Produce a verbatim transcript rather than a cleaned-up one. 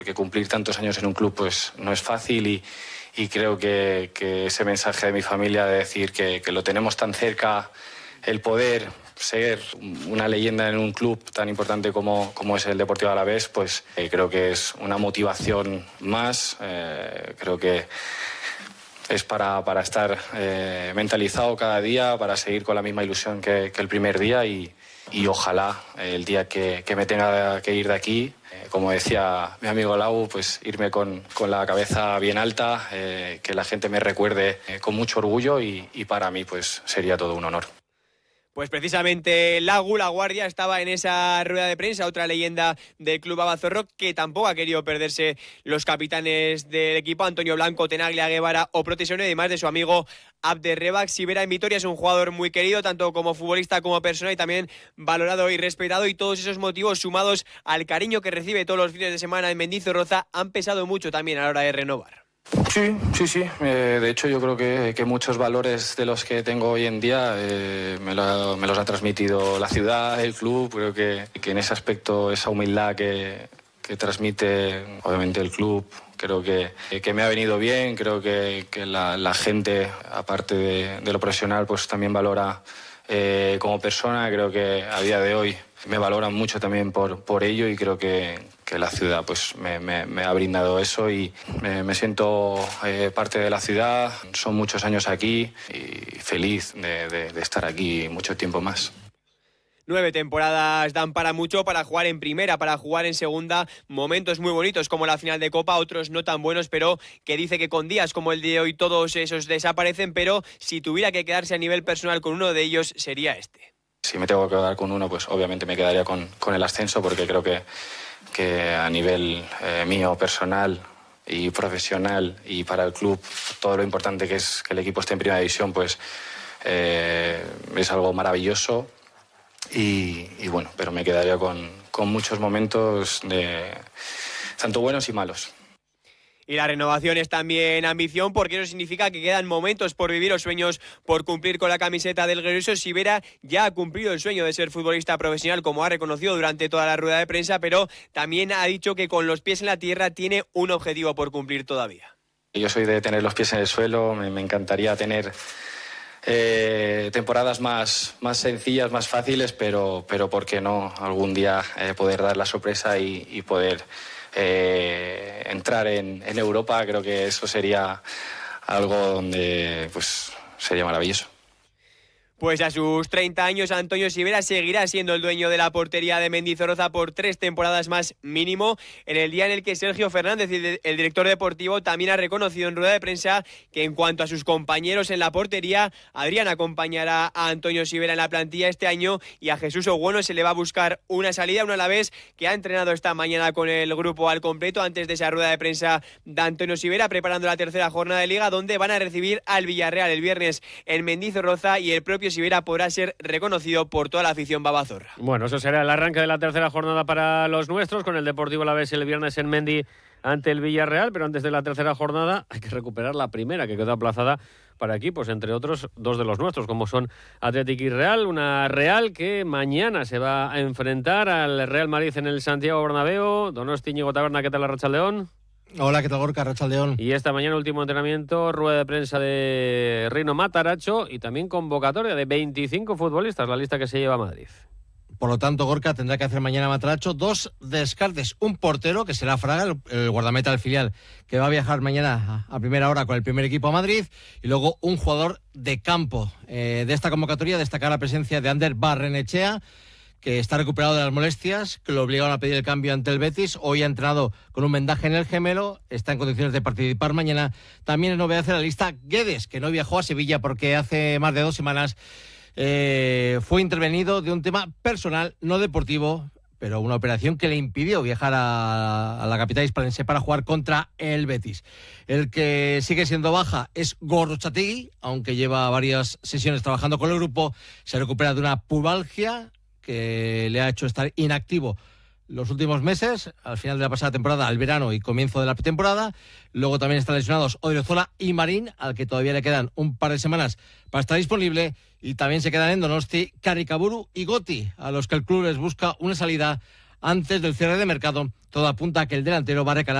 Que cumplir tantos años en un club pues no es fácil y, y creo que, que ese mensaje de mi familia de decir que, que lo tenemos tan cerca, el poder ser una leyenda en un club tan importante como, como es el Deportivo Alavés, pues eh, creo que es una motivación más, eh, creo que es para, para estar eh, mentalizado cada día, para seguir con la misma ilusión que, que el primer día y, y ojalá el día que, que me tenga que ir de aquí, eh, como decía mi amigo Lau, pues irme con, con la cabeza bien alta, eh, que la gente me recuerde eh, con mucho orgullo y, y para mí pues sería todo un honor. Pues precisamente Lagu, la guardia, estaba en esa rueda de prensa, otra leyenda del club Abazorro, que tampoco ha querido perderse los capitanes del equipo, Antonio Blanco, Tenaglia, Guevara o Protesione, además de su amigo Abderrebak. Sivera en Vitoria es un jugador muy querido, tanto como futbolista como persona, y también valorado y respetado, y todos esos motivos, sumados al cariño que recibe todos los fines de semana en Mendizorroza, han pesado mucho también a la hora de renovar. Sí, sí, sí. Eh, de hecho, yo creo que, que muchos valores de los que tengo hoy en día eh, me, lo, me los ha transmitido la ciudad, el club. Creo que, que en ese aspecto, esa humildad que, que transmite, obviamente, el club, creo que, que me ha venido bien. Creo que, que la, la gente, aparte de, de lo profesional, pues también valora eh, como persona. Creo que a día de hoy me valoran mucho también por, por ello y creo que, que la ciudad pues me, me, me ha brindado eso y me, me siento eh, parte de la ciudad. Son muchos años aquí y feliz de, de, de estar aquí mucho tiempo más. Nueve temporadas dan para mucho, para jugar en primera, para jugar en segunda, momentos muy bonitos como la final de Copa, otros no tan buenos, pero que dice que con días como el de hoy todos esos desaparecen, pero si tuviera que quedarse a nivel personal con uno de ellos sería este. Si me tengo que quedar con uno, pues obviamente me quedaría con, con el ascenso, porque creo que, que a nivel eh, mío, personal y profesional y para el club, todo lo importante que es que el equipo esté en primera división, pues eh, es algo maravilloso y, y bueno, pero me quedaría con, con muchos momentos de tanto buenos y malos. Y la renovación es también ambición, porque eso significa que quedan momentos por vivir o sueños por cumplir con la camiseta del Glorioso. Sivera ya ha cumplido el sueño de ser futbolista profesional, como ha reconocido durante toda la rueda de prensa, pero también ha dicho que con los pies en la tierra tiene un objetivo por cumplir todavía. Yo soy de tener los pies en el suelo, me, me encantaría tener eh, temporadas más, más sencillas, más fáciles, pero, pero ¿por qué no algún día eh, poder dar la sorpresa y, y poder Eh, entrar en, en Europa? Creo que eso sería algo donde pues sería maravilloso. Pues a sus treinta años, Antonio Sivera seguirá siendo el dueño de la portería de Mendizorroza por tres temporadas más mínimo, en el día en el que Sergio Fernández, el director deportivo, también ha reconocido en rueda de prensa que en cuanto a sus compañeros en la portería, Adrián acompañará a Antonio Sivera en la plantilla este año y a Jesús Oguono se le va a buscar una salida, uno a la vez, que ha entrenado esta mañana con el grupo al completo antes de esa rueda de prensa de Antonio Sivera, preparando la tercera jornada de Liga, donde van a recibir al Villarreal el viernes en Mendizorroza, y el propio Sivera podrá ser reconocido por toda la afición babazorra. Bueno, eso será el arranque de la tercera jornada para los nuestros, con el Deportivo Alavés el viernes en Mendi ante el Villarreal, pero antes de la tercera jornada hay que recuperar la primera, que quedó aplazada para equipos, entre otros dos de los nuestros, como son Athletic y Real. Una Real que mañana se va a enfrentar al Real Madrid en el Santiago Bernabéu. Donosti, Íñigo Taberna, ¿qué tal, Arratsaldeón? Hola, ¿qué tal, Gorka? Arratsaldeón. Y esta mañana último entrenamiento, rueda de prensa de Rino Mataracho y también convocatoria de veinticinco futbolistas, la lista que se lleva a Madrid. Por lo tanto, Gorka tendrá que hacer mañana Mataracho dos descartes. Un portero, que será Fraga, el, el guardameta del filial, que va a viajar mañana a, a primera hora con el primer equipo a Madrid. Y luego un jugador de campo. Eh, de esta convocatoria destacar la presencia de Ander Barrenechea, que está recuperado de las molestias, que lo obligaron a pedir el cambio ante el Betis. Hoy ha entrenado con un vendaje en el gemelo, está en condiciones de participar mañana. También es novedad en la lista Guedes, que no viajó a Sevilla porque hace más de dos semanas eh, fue intervenido de un tema personal, no deportivo, pero una operación que le impidió viajar a, a la capital hispalense para jugar contra el Betis. El que sigue siendo baja es Gorrotxategi, aunque lleva varias sesiones trabajando con el grupo. Se recupera de una pubalgia que le ha hecho estar inactivo los últimos meses, al final de la pasada temporada, al verano y comienzo de la pretemporada. Luego también están lesionados Odriozola y Marín, al que todavía le quedan un par de semanas para estar disponible. Y también se quedan en Donosti Karikaburu y Goti, a los que el club les busca una salida antes del cierre de mercado. Todo apunta a que el delantero va a recalar